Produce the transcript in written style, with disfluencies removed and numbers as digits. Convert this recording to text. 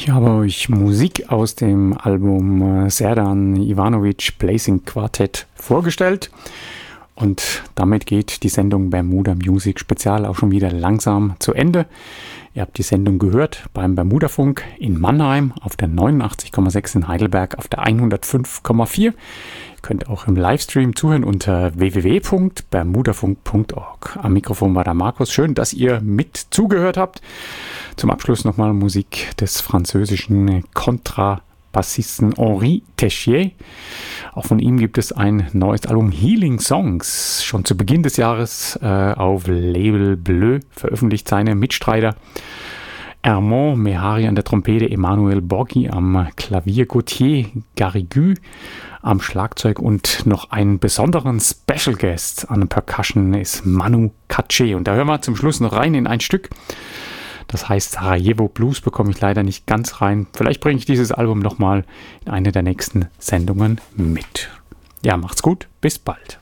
Ich habe euch Musik aus dem Album Serdan Ivanovic Blazing Quartet vorgestellt und damit geht die Sendung Bermuda Music Spezial auch schon wieder langsam zu Ende. Ihr habt die Sendung gehört beim Bermudafunk in Mannheim auf der 89,6, in Heidelberg auf der 105,4. Ihr könnt auch im Livestream zuhören unter www.bermudafunk.org. Am Mikrofon war der Markus. Schön, dass ihr mit zugehört habt. Zum Abschluss nochmal Musik des französischen Kontrabassisten Henri Techier. Auch von ihm gibt es ein neues Album Healing Songs. Schon zu Beginn des Jahres auf Label Bleu veröffentlicht seine Mitstreiter. Armand Mehari an der Trompete, Emmanuel Borghi am Klavier, Gauthier Garrigou am Schlagzeug und noch einen besonderen Special Guest an der Percussion ist Manu Katché. Und da hören wir zum Schluss noch rein in ein Stück. Das heißt Sarajevo Blues, bekomme ich leider nicht ganz rein. Vielleicht bringe ich dieses Album nochmal in eine der nächsten Sendungen mit. Ja, macht's gut, bis bald.